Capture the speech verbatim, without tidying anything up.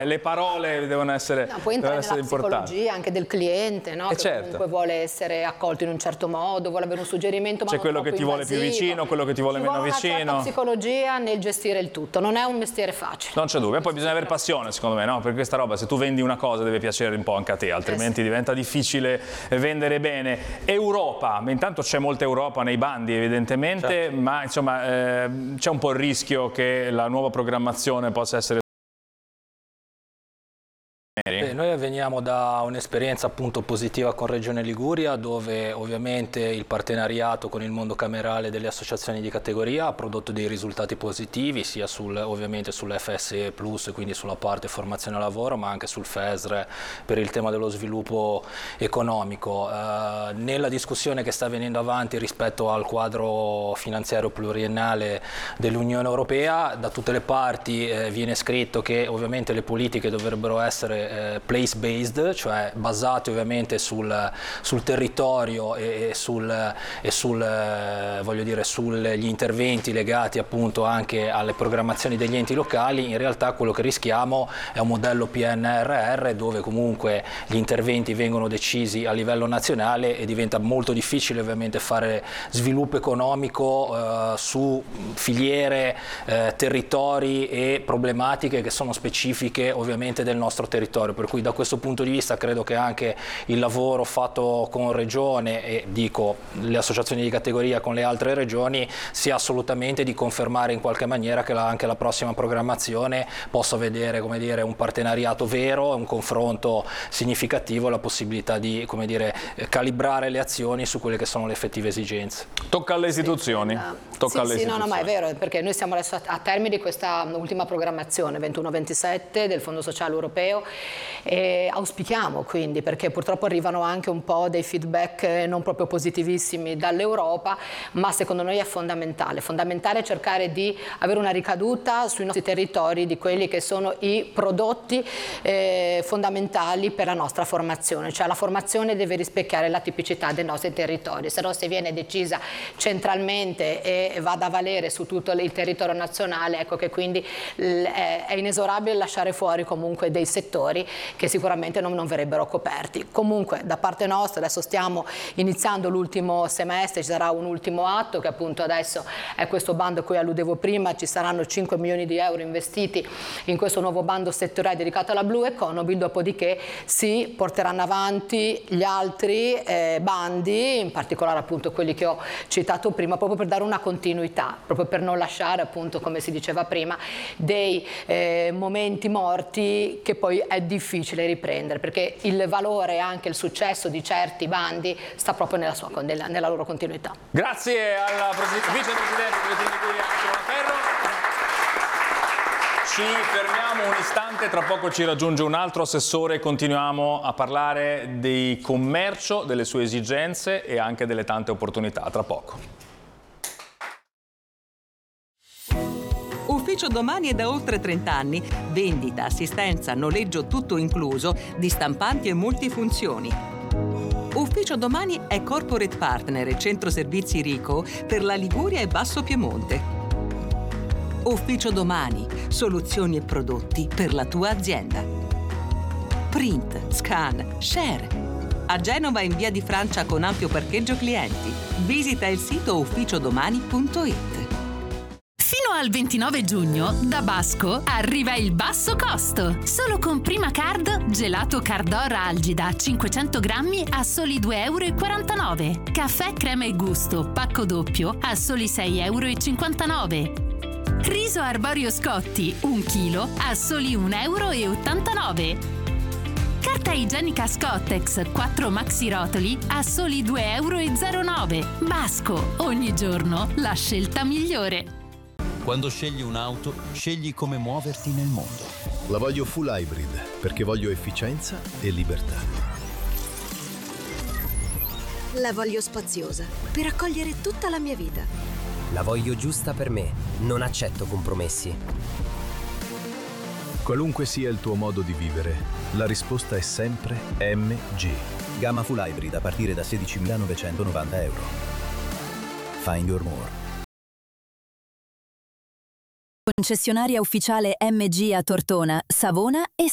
Le parole devono essere, no, poi entrare devono essere nella importanti. psicologia anche del cliente, no? Eh che certo. comunque vuole essere accolto in un certo modo, vuole avere un suggerimento, ma c'è non quello che ti vuole più vicino, quello che ti vuole ci meno vuole vicino. C'è una certa psicologia nel gestire il tutto, non è un mestiere facile. Non c'è dubbio, e poi bisogna avere passione secondo me, no? Per questa roba, se tu vendi una cosa deve piacere un po' anche a te, altrimenti eh sì. diventa difficile vendere bene. Europa, intanto c'è molta Europa nei bandi evidentemente, certo. ma insomma eh, c'è un po' il rischio che la nuova programmazione possa essere... Beh, noi veniamo da un'esperienza appunto positiva con Regione Liguria, dove ovviamente il partenariato con il mondo camerale delle associazioni di categoria ha prodotto dei risultati positivi, sia sul, ovviamente sull'F S E Plus, quindi sulla parte formazione al lavoro, ma anche sul F E S R E per il tema dello sviluppo economico. Eh, nella discussione che sta venendo avanti rispetto al quadro finanziario pluriennale dell'Unione Europea, da tutte le parti eh, viene scritto che ovviamente le politiche dovrebbero essere place based, cioè basate ovviamente sul, sul territorio e, e sul, e sul voglio dire sugli interventi legati appunto anche alle programmazioni degli enti locali. In realtà quello che rischiamo è un modello P N R R dove comunque gli interventi vengono decisi a livello nazionale e diventa molto difficile ovviamente fare sviluppo economico eh, su filiere, eh, territori e problematiche che sono specifiche ovviamente del nostro territorio. Per cui da questo punto di vista credo che anche il lavoro fatto con Regione e dico le associazioni di categoria con le altre regioni sia assolutamente di confermare in qualche maniera che la, anche la prossima programmazione possa vedere, come dire, un partenariato vero, un confronto significativo, la possibilità di, come dire, calibrare le azioni su quelle che sono le effettive esigenze. Tocca alle istituzioni. Sì, Tocca sì, alle sì istituzioni. no, no, ma è vero, perché noi siamo adesso a, a termine di questa ultima programmazione ventuno ventisette del Fondo Sociale Europeo. E auspichiamo quindi, perché purtroppo arrivano anche un po' dei feedback non proprio positivissimi dall'Europa, ma secondo noi è fondamentale, fondamentale cercare di avere una ricaduta sui nostri territori di quelli che sono i prodotti eh, fondamentali per la nostra formazione, cioè la formazione deve rispecchiare la tipicità dei nostri territori, se no se viene decisa centralmente e va a valere su tutto il territorio nazionale, ecco che quindi è inesorabile lasciare fuori comunque dei settori che sicuramente non, non verrebbero coperti. Comunque da parte nostra adesso stiamo iniziando l'ultimo semestre, ci sarà un ultimo atto che appunto adesso è questo bando a cui alludevo prima, ci saranno cinque milioni di euro investiti in questo nuovo bando settoriale dedicato alla Blue Economy, dopodiché si porteranno avanti gli altri eh, bandi, in particolare appunto quelli che ho citato prima, proprio per dare una continuità, proprio per non lasciare appunto, come si diceva prima, dei eh, momenti morti che poi è difficile riprendere, perché il valore e anche il successo di certi bandi sta proprio nella, sua, nella, nella loro continuità. Grazie alla vicepresidente di Regione Liguria Ferro. Ci fermiamo un istante, tra poco ci raggiunge un altro assessore e continuiamo a parlare di commercio, delle sue esigenze e anche delle tante opportunità. Tra poco. Ufficio Domani è da oltre trenta anni. Vendita, assistenza, noleggio tutto incluso di stampanti e multifunzioni. Ufficio Domani è corporate partner e centro servizi Rico per la Liguria e Basso Piemonte. Ufficio Domani, soluzioni e prodotti per la tua azienda. Print, scan, share. A Genova in via di Francia con ampio parcheggio clienti. Visita il sito ufficiodomani punto it. Fino al ventinove giugno, da Basco, arriva il basso costo. Solo con Prima Card, gelato Cardor Algida cinquecento grammi a soli due e quarantanove euro. Caffè Crema e Gusto, pacco doppio a soli sei e cinquantanove euro. Riso Arborio Scotti, un chilo a soli un e ottantanove euro. Carta igienica Scottex, quattro maxi rotoli a soli due e zero nove euro. Basco, ogni giorno la scelta migliore. Quando scegli un'auto, scegli come muoverti nel mondo. La voglio full hybrid, perché voglio efficienza e libertà. La voglio spaziosa, per accogliere tutta la mia vita. La voglio giusta per me, non accetto compromessi. Qualunque sia il tuo modo di vivere, la risposta è sempre M G. Gamma full hybrid a partire da sedicimilanovecentonovanta euro. Find your more. Concessionaria ufficiale M G a Tortona, Savona e